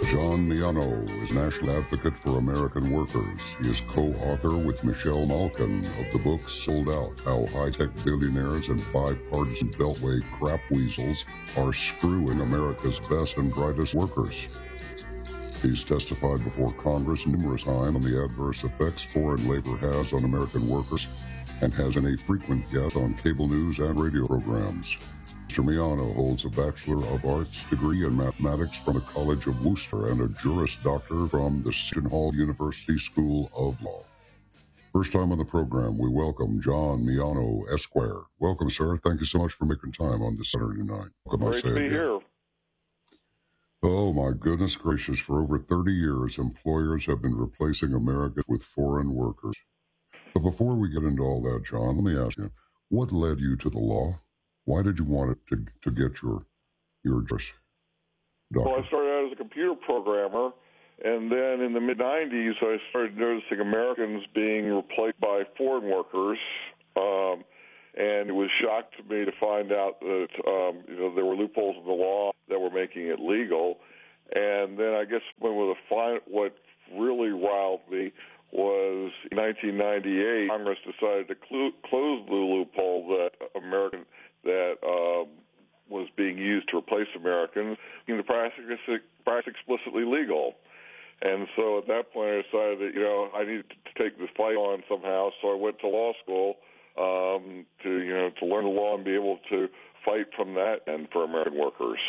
John Miano is National Advocate for American Workers. He is co-author with Michelle Malkin of the book Sold Out, How High-Tech Billionaires and Bipartisan Beltway Crap Weasels Are Screwing America's Best and Brightest Workers. He's testified before Congress numerous times on the adverse effects foreign labor has on American workers and has been a frequent guest on cable news and radio programs. Mr. Miano holds a Bachelor of Arts degree in mathematics from the College of Worcester and a Juris Doctor from the Seton Hall University School of Law. First time on the program, we welcome John Miano, Esquire. Welcome, sir. Thank you so much for making time on this Saturday night. Great to be here. Oh, my goodness gracious. For over 30 years, employers have been replacing Americans with foreign workers. But before we get into all that, John, let me ask you, what led you to the law? Why did you want it to get your doctor? Well, I started out as a computer programmer, and then in the mid-'90s, I started noticing Americans being replaced by foreign workers, and it was shocked to me to find out that there were loopholes in the law that were making it legal. And then I guess what really riled me was in 1998, Congress decided to close the loophole that was being used to replace Americans, the practice explicitly legal. And so at that point, I decided that I needed to take this fight on somehow. So I went to law school to learn the law and be able to fight from that end for American workers.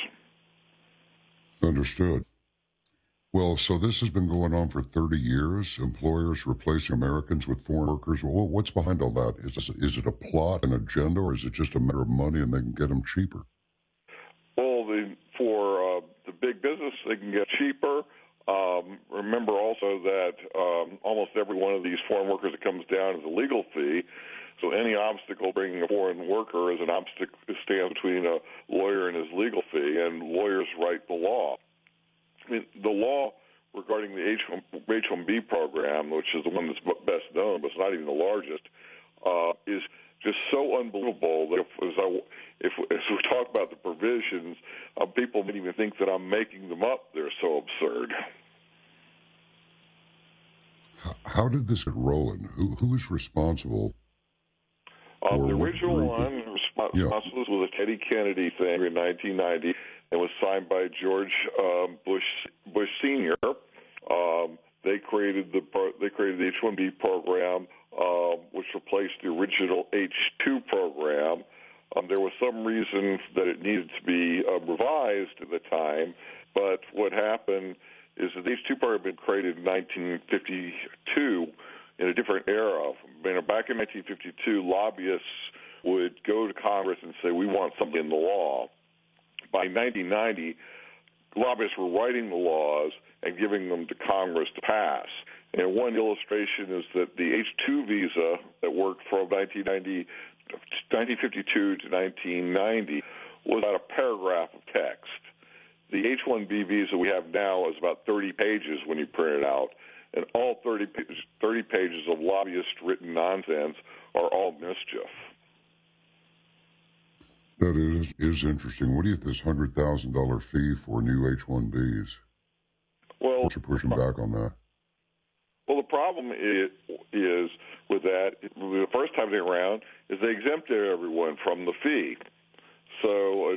Understood. Well, so this has been going on for 30 years, employers replacing Americans with foreign workers. Well, what's behind all that? Is it a plot, an agenda, or is it just a matter of money and they can get them cheaper? Well, for the big business, they can get cheaper. Remember also that almost every one of these foreign workers that comes down is a legal fee. So any obstacle bringing a foreign worker is an obstacle that stands between a lawyer and his legal fee, and lawyers write the law. I mean, the law regarding the H-1B program, which is the one that's best known, but it's not even the largest, is just so unbelievable that if we talk about the provisions, people might even think that I'm making them up. They're so absurd. How did this get rolling? Who is responsible? The original one responsible was a Teddy Kennedy thing in 1990. It was signed by George Bush Sr. They created the H-1B program, which replaced the original H-2 program. There was some reason that it needed to be revised at the time, but what happened is that the H-2 program had been created in 1952 in a different era. Back in 1952, lobbyists would go to Congress and say, we want something in the law. By 1990, lobbyists were writing the laws and giving them to Congress to pass. And one illustration is that the H-2 visa that worked from 1952 to 1990 was about a paragraph of text. The H-1B visa we have now is about 30 pages when you print it out, and all 30 pages of lobbyist-written nonsense are all mischief. That is interesting. What do you think this $100,000 fee for new H-1Bs? Well, what's your pushing back on that? Well, the problem is with that, the first time they're around, is they exempted everyone from the fee. So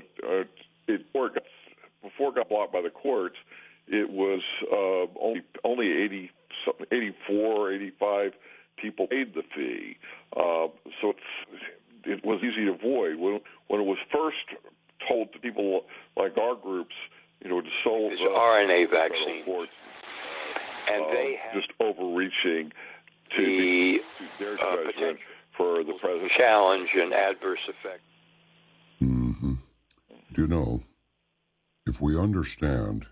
before it got blocked by the courts, it was only 84, 85 people paid the fee. So it was easy to avoid. When it was first told to people like our groups, to sell RNA vaccine, and they just overreaching to their judgment for the president. Challenge and adverse effect. Mm-hmm. Do you know, if we understand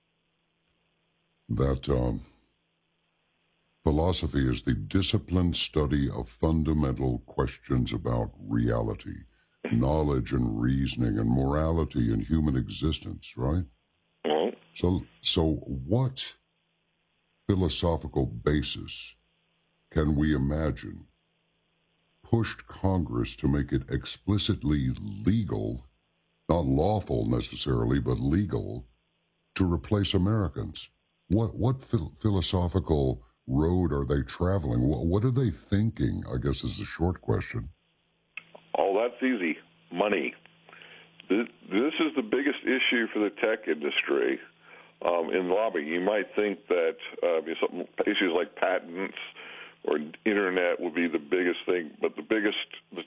that philosophy is the disciplined study of fundamental questions about reality, knowledge and reasoning and morality and human existence, right? Mm-hmm. So what philosophical basis can we imagine pushed Congress to make it explicitly legal, not lawful necessarily, but legal, to replace Americans? What philosophical road are they traveling? What are they thinking, I guess, is the short question. Oh, that's easy. Money. This is the biggest issue for the tech industry in lobbying. You might think that some issues like patents or internet would be the biggest thing, but the biggest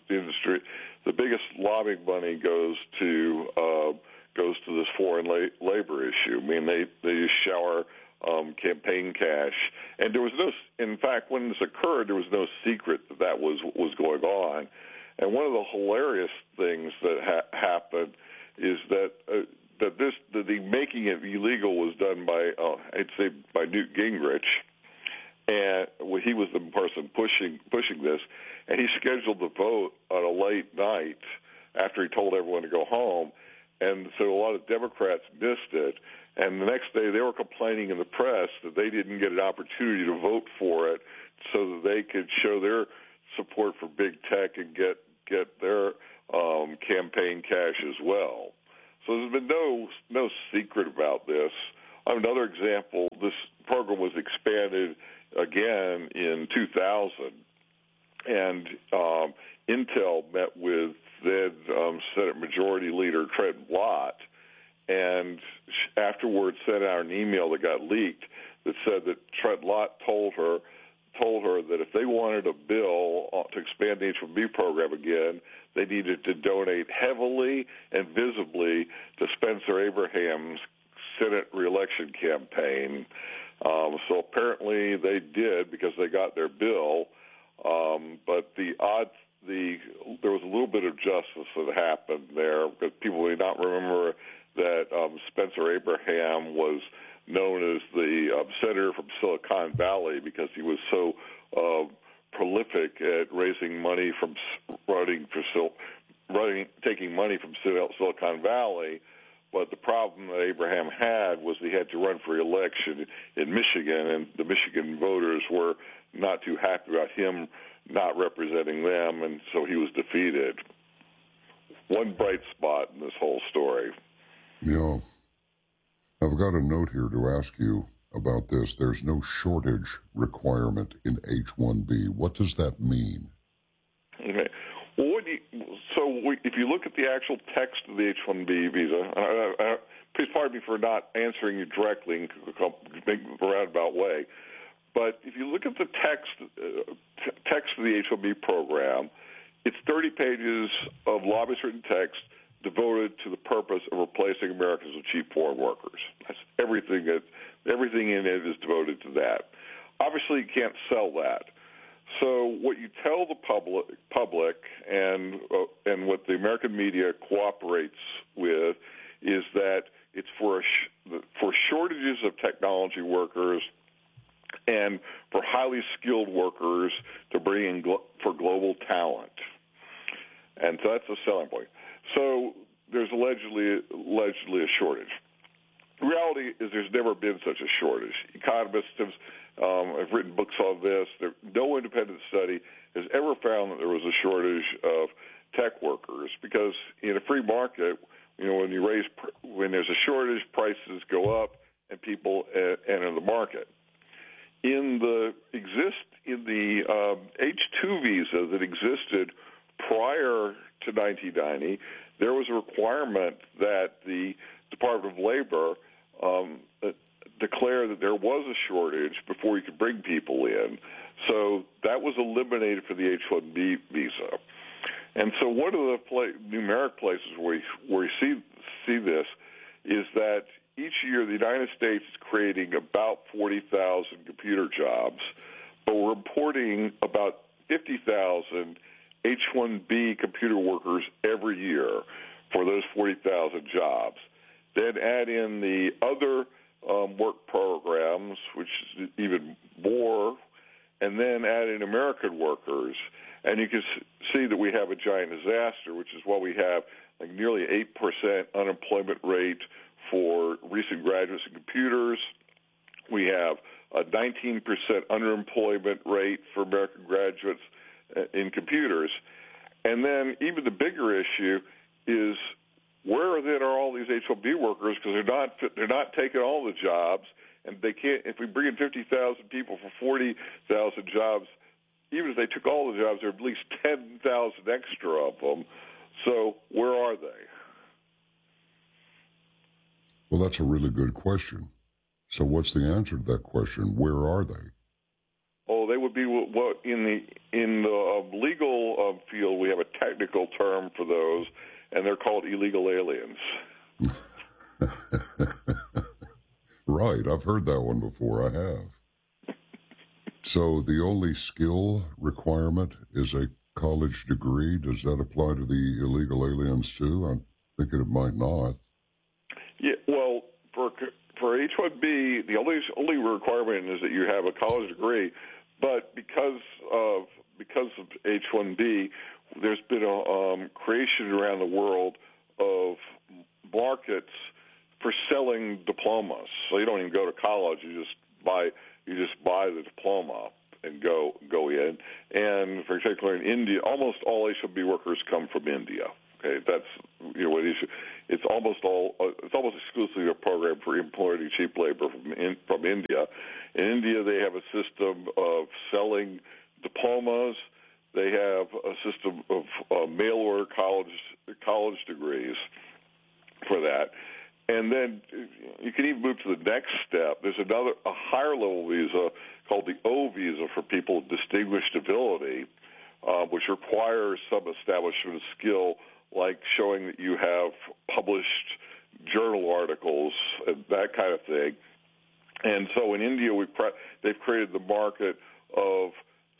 lobbying money goes to this foreign labor issue. I mean, they just shower campaign cash, and there was in fact, when this occurred, there was no secret that was what was going on. And one of the hilarious things that happened is that the making it illegal was done by by Newt Gingrich, and he was the person pushing this, and he scheduled the vote on a late night after he told everyone to go home, and so a lot of Democrats missed it. And the next day, they were complaining in the press that they didn't get an opportunity to vote for it, so that they could show their support for big tech and get their campaign cash as well. So there's been no secret about this. Another example: this program was expanded again in 2000, and Intel met with then Senate Majority Leader Trent Lott, and afterwards sent out an email that got leaked that said that Trent Lott told her that if they wanted a bill to expand the H-1B program again, they needed to donate heavily and visibly to Spencer Abraham's Senate reelection campaign. So apparently they did, because they got their bill. But there was a little bit of justice that happened there, because people may not remember that Spencer Abraham was known as the senator from Silicon Valley because he was so prolific at raising money taking money from Silicon Valley. But the problem that Abraham had was he had to run for election in Michigan, and the Michigan voters were not too happy about him not representing them, and so he was defeated. One bright spot in this whole story. Yeah. I've got a note here to ask you about this. There's no shortage requirement in H-1B. What does that mean? Okay. Well, if you look at the actual text of the H-1B visa, please pardon me for not answering you directly in a roundabout way, but if you look at the text of the H-1B program, it's 30 pages of lobbyist-written text devoted to the purpose of replacing Americans with cheap foreign workers. That's everything in it is devoted to that. Obviously, you can't sell that. So what you tell the public and what the American media cooperates with is that it's for shortages of technology workers and for highly skilled workers to bring in for global talent. And so that's the selling point. So there's allegedly a shortage. The reality is there's never been such a shortage. Economists have written books on this. No independent study has ever found that there was a shortage of tech workers, because in a free market, when there's a shortage, prices go up and people enter the market. In the H-2 visa that existed prior to 1990, there was a requirement that the Department of Labor declare that there was a shortage before you could bring people in. So that was eliminated for the H-1B visa. And so one of the numeric places where you see this is that each year the United States is creating about 40,000 computer jobs, but we're importing about 50,000 H-1B computer workers every year for those 40,000 jobs. Then add in the other work programs, which is even more, and then add in American workers, and you can see that we have a giant disaster, which is why we have like nearly 8% unemployment rate for recent graduates in computers. We have a 19% underemployment rate for American graduates in computers. And then even the bigger issue is where then are all these H-1B workers? Because they're not taking all the jobs, and they can't. If we bring in 50,000 people for 40,000 jobs, even if they took all the jobs, there are at least 10,000 extra of them. So where are they? Well, that's a really good question. So what's the answer to that question? Where are they? Oh, they would be what in the legal field we have a technical term for those, and they're called illegal aliens. Right, I've heard that one before. I have. So the only skill requirement is a college degree. Does that apply to the illegal aliens too? I'm thinking it might not. Yeah, well, for H-1B, the only requirement is that you have a college degree. But because of H-1B, there's been a creation around the world of markets for selling diplomas. So you don't even go to college; you just buy the diploma and go in. And for example, in India, almost all H-1B workers come from India. Okay, that's what it's almost exclusively a program for importing cheap labor from India. In India, they have a system of selling diplomas. They have a system of mail order college degrees for that. And then you can even move to the next step. There's a higher level visa called the O visa for people with distinguished ability, which requires some establishment of skill, like showing that you have published journal articles and that kind of thing. And so in India, they've created the market of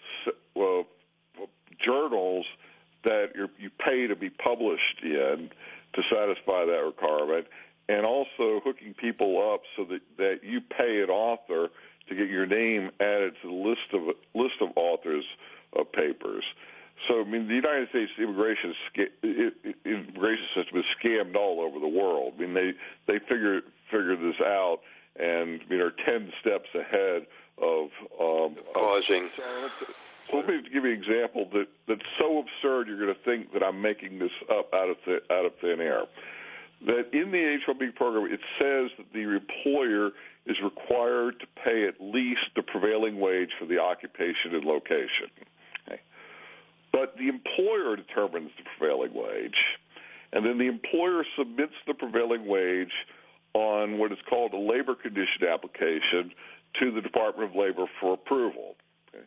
journals that you pay to be published in to satisfy that requirement, and also hooking people up so that you pay an author to get your name added to the list of authors of papers. So, I mean, the United States immigration system is scammed all over the world. I mean, they figure this out and are 10 steps ahead of causing. So let me give you an example that's so absurd you're going to think that I'm making this up out of thin air. That in the H-1B program, it says that the employer is required to pay at least the prevailing wage for the occupation and location. Okay. But the employer determines the prevailing wage, and then the employer submits the prevailing wage on what is called a labor condition application to the Department of Labor for approval. Okay.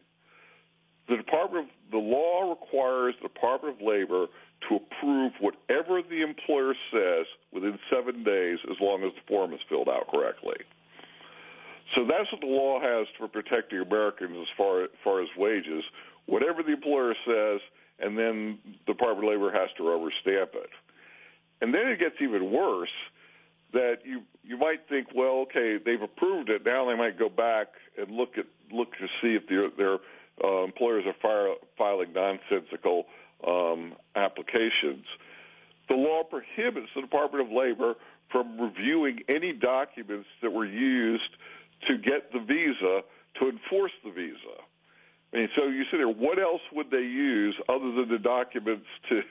The law requires the Department of Labor to approve whatever the employer says within 7 days, as long as the form is filled out correctly. So that's what the law has for protecting Americans as far as wages. Whatever the employer says, and then the Department of Labor has to rubber stamp it. And then it gets even worse, that you might think, well, okay, they've approved it. Now they might go back and look to see if their employers are filing nonsensical applications. The law prohibits the Department of Labor from reviewing any documents that were used to get the visa, to enforce the visa. I mean, so you sit there, what else would they use other than the documents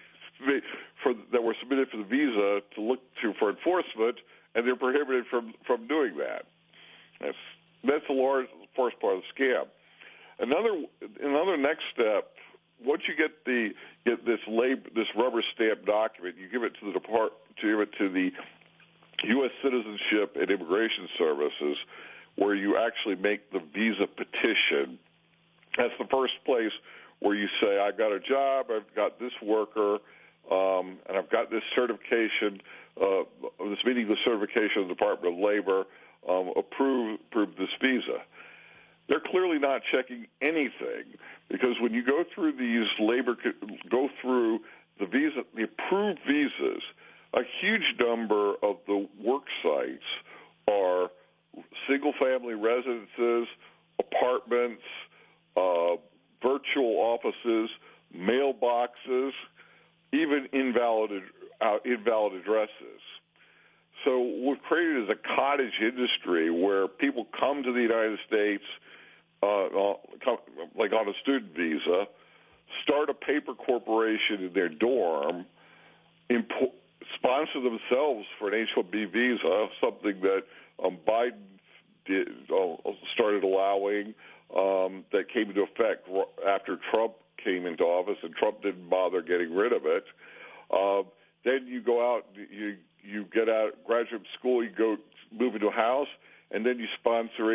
that were submitted for the visa to look to for enforcement, and they're prohibited from doing that. That's the first part of the scam. Another next step, once you get this rubber stamp document, you give it to the U.S. Citizenship and Immigration Services, where you actually make the visa petition. That's the first place where you say, I got a job, I've got this worker, and I've got this certification, this meaningless certification of the Department of Labor, approve this visa. They're clearly not checking anything, because when you go through the approved visas, a huge number of the work sites are single-family residences, apartments, virtual offices, mailboxes, even invalid addresses. So we've created is a cottage industry where people come to the United States like on a student visa, start a paper corporation in their dorm, sponsor themselves for an H-1B visa, something that Biden started allowing, that came into effect after Trump came into office, and Trump didn't bother getting rid of it. Then you go out, you get out of graduate school, you go move into a house, and then you sponsor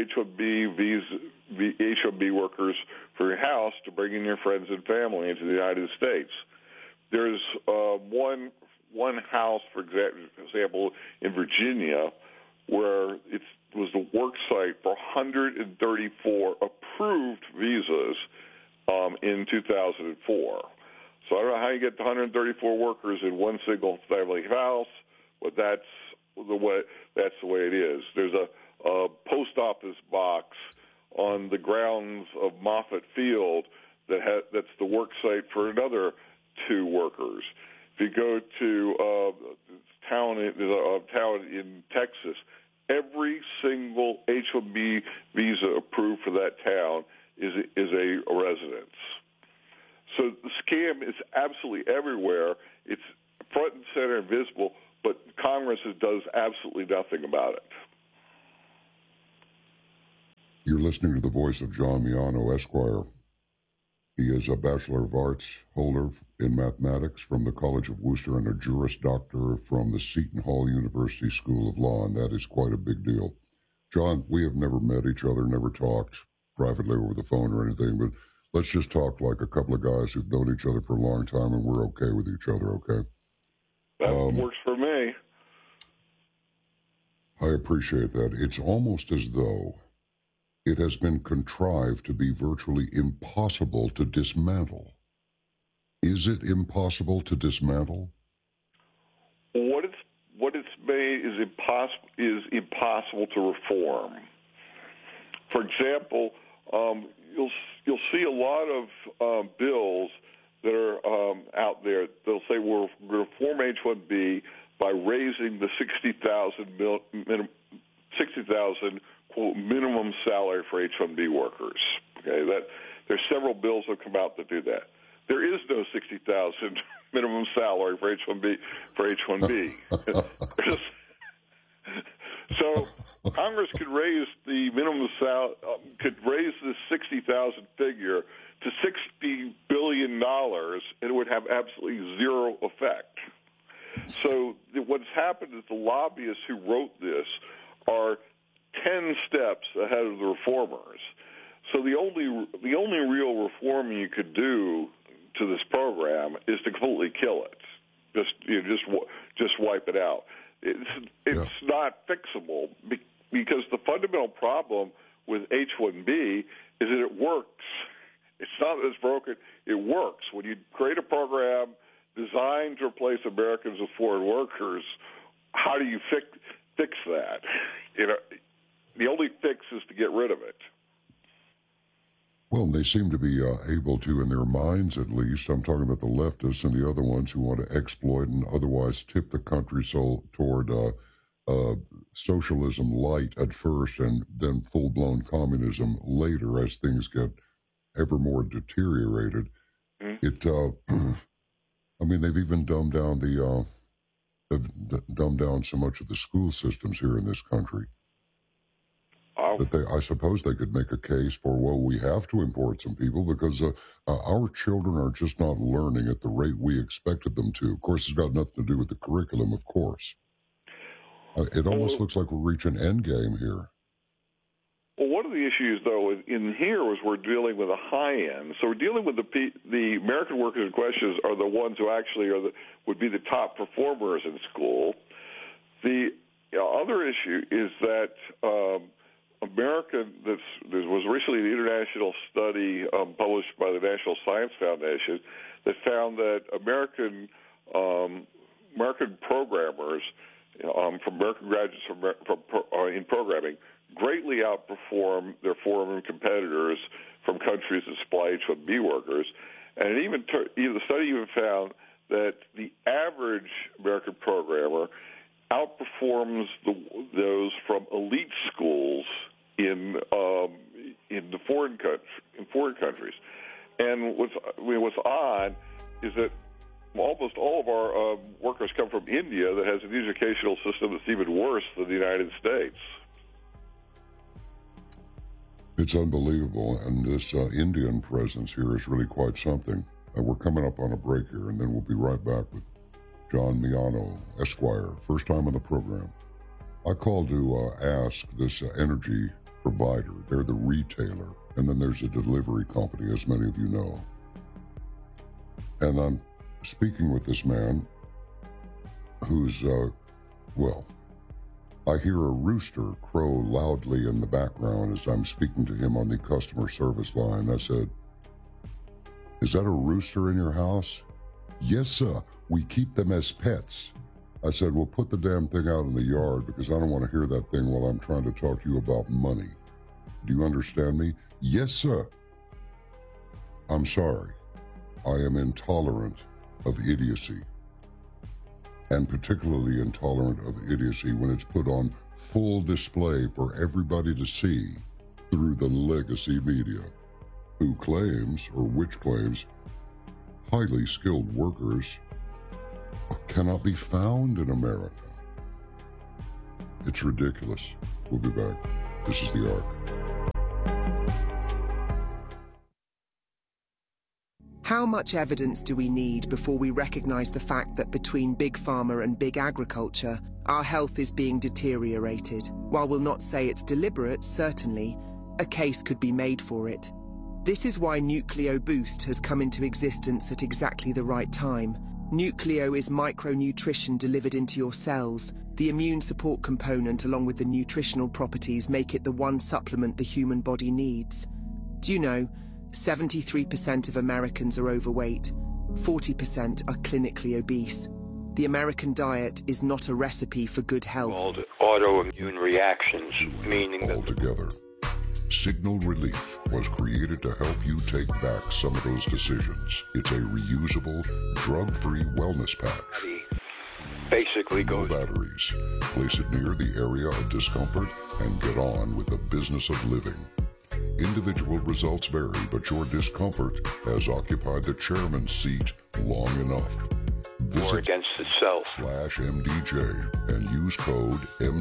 H-1B workers for your house to bring in your friends and family into the United States. There's one house, for example, in Virginia, where it was the work site for 134 approved visas in 2004. So I don't know how you get 134 workers in one single family house, but that's the way it is. There's a post office box on the grounds of Moffett Field that's the work site for another 2 workers. If you go to a town in Texas, every single H-1B visa approved for that town is a residence. So the scam is absolutely everywhere. It's front and center and visible, but Congress does absolutely nothing about it. You're listening to the voice of John Miano, Esquire. He is a Bachelor of Arts holder in mathematics from the College of Worcester and a Juris Doctor from the Seton Hall University School of Law, and that is quite a big deal. John, we have never met each other, never talked privately over the phone or anything, but let's just talk like a couple of guys who've known each other for a long time, and we're okay with each other, okay? That works for me. I appreciate that. It's almost as though it has been contrived to be virtually impossible to dismantle. Is it impossible to dismantle? What it's made is impossible to reform. For example, you'll see a lot of bills that are out there. They'll say we're going to reform H-1B by raising the 60,000 quote minimum salary for H-1B workers. Okay, there's several bills that come out that do that. There is no 60,000 minimum salary for H-1B. So Congress could raise the minimum could raise the 60,000 figure to $60 billion, and it would have absolutely zero effect. So what's happened is the lobbyists who wrote this are 10 steps ahead of the reformers. So the only real reform you could do to this program is to completely kill it. Just wipe it out. It's not fixable because the fundamental problem with H-1B is that it works. It's not that it's broken. It works. When you create a program designed to replace Americans with foreign workers, how do you fix that? The only fix is to get rid of it. Well, they seem to be able to, in their minds at least. I'm talking about the leftists and the other ones who want to exploit and otherwise tip the country toward socialism light at first and then full-blown communism later as things get ever more deteriorated. Mm-hmm. I mean, they've even dumbed down so much of the school systems here in this country. That I suppose they could make a case for, well, we have to import some people because our children are just not learning at the rate we expected them to. Of course, it's got nothing to do with the curriculum, of course. It almost looks like we're reaching endgame here. Well, one of the issues, though, in here was we're dealing with a high end. So we're dealing with the American workers in question are the ones who actually would be the top performers in school. The other issue is that there was recently an international study published by the National Science Foundation that found that American programmers, from American graduates in programming, greatly outperform their foreign competitors from countries that supply H-1B workers. And the study even found that the average American programmer outperforms those from elite schools in the foreign countries. And what's odd is that almost all of our workers come from India that has an educational system that's even worse than the United States. It's unbelievable, and this Indian presence here is really quite something. We're coming up on a break here, and then we'll be right back with John Miano, Esquire, first time on the program. I called to ask this energy provider. They're the retailer, and then there's a delivery company, as many of you know. And I'm speaking with this man who's, I hear a rooster crow loudly in the background as I'm speaking to him on the customer service line. I said, "Is that a rooster in your house?" "Yes, sir. We keep them as pets." I said, "Well, put the damn thing out in the yard because I don't want to hear that thing while I'm trying to talk to you about money. Do you understand me?" "Yes, sir." I'm sorry. I am intolerant of idiocy, and particularly intolerant of idiocy when it's put on full display for everybody to see through the legacy media, who claims, or which claims, highly skilled workers cannot be found in America. It's ridiculous. We'll be back. This is The Ark. How much evidence do we need before we recognize the fact that between big pharma and big agriculture, our health is being deteriorated? While we'll not say it's deliberate, certainly, a case could be made for it. This is why Nucleo Boost has come into existence at exactly the right time. Nucleo is micronutrition delivered into your cells. The immune support component along with the nutritional properties make it the one supplement the human body needs. Do you know, 73% of Americans are overweight, 40% are clinically obese. The American diet is not a recipe for good health. Called autoimmune reactions, meaning that altogether. Signal Relief was created to help you take back some of those decisions. It's a reusable, drug-free wellness patch. Basically goes no batteries. Place it near the area of discomfort and get on with the business of living. Individual results vary, but your discomfort has occupied the chairman's seat long enough. war against itself. /MDJ and use code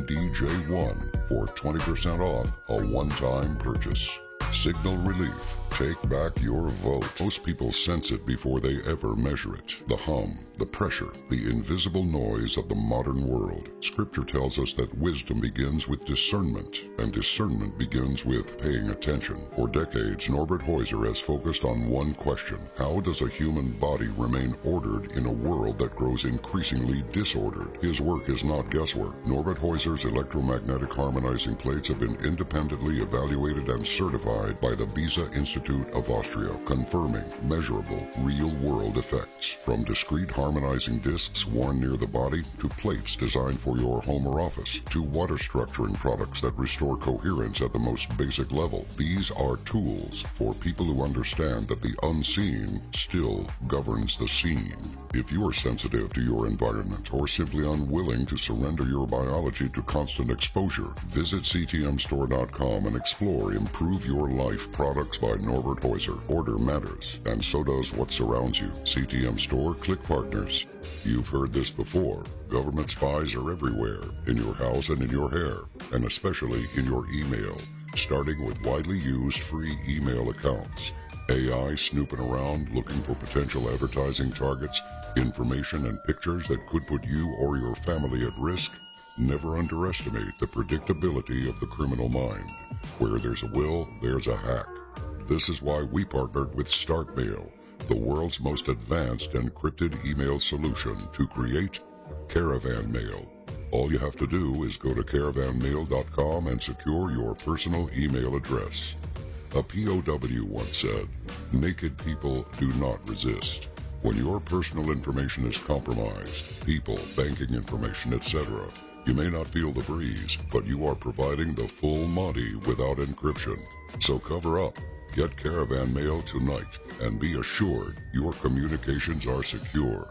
MDJ1 for 20% off a one-time purchase. Signal Relief. Take back your vote. Most people sense it before they ever measure it. The hum, the pressure, the invisible noise of the modern world. Scripture tells us that wisdom begins with discernment, and discernment begins with paying attention. For decades, Norbert Heuser has focused on one question. How does a human body remain ordered in a world that grows increasingly disordered? His work is not guesswork. Norbert Heuser's electromagnetic harmonizing plates have been independently evaluated and certified by the Beza Institute of Austria, confirming measurable, real-world effects. From discrete harmonizing discs worn near the body, to plates designed for your home or office, to water structuring products that restore coherence at the most basic level. These are tools for people who understand that the unseen still governs the seen. If you are sensitive to your environment or simply unwilling to surrender your biology to constant exposure, visit ctmstore.com and explore Improve Your Life products by Norbert Heuser. Order matters, and so does what surrounds you. CTM Store, click partners. You've heard this before. Government spies are everywhere, in your house and in your hair, and especially in your email, starting with widely used free email accounts. AI snooping around looking for potential advertising targets, information and pictures that could put you or your family at risk. Never underestimate the predictability of the criminal mind. Where there's a will, there's a hack. This is why we partnered with StartMail, the world's most advanced encrypted email solution, to create Caravan Mail. All you have to do is go to caravanmail.com and secure your personal email address. A POW once said, "Naked people do not resist." When your personal information is compromised, people, banking information, etc., you may not feel the breeze, but you are providing the full Monty without encryption. So cover up. Get Caravan Mail tonight and be assured your communications are secure.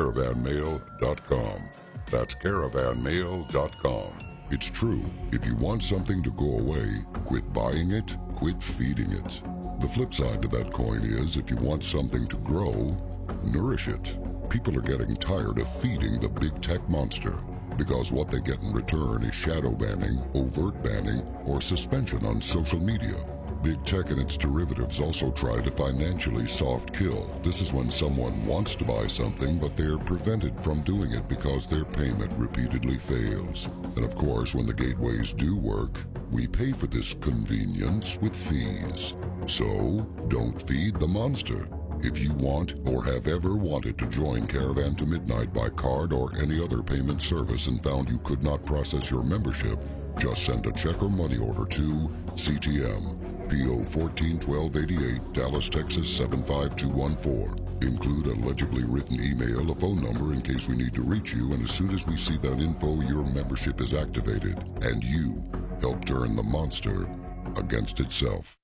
Caravanmail.com. That's caravanmail.com. It's true. If you want something to go away, quit buying it, quit feeding it. The flip side to that coin is if you want something to grow, nourish it. people are getting tired of feeding the big tech monster, because what they get in return is shadow banning, overt banning, or suspension on social media. Big tech and its derivatives also try to financially soft kill. This is when someone wants to buy something, but they're prevented from doing it because their payment repeatedly fails. And of course, when the gateways do work, we pay for this convenience with fees. So, don't feed the monster. If you want or have ever wanted to join Caravan to Midnight by card or any other payment service and found you could not process your membership, just send a check or money order to CTM, P.O. 141288, Dallas, Texas 75214. Include a legibly written email, a phone number in case we need to reach you, and as soon as we see that info, your membership is activated, and you help turn the monster against itself.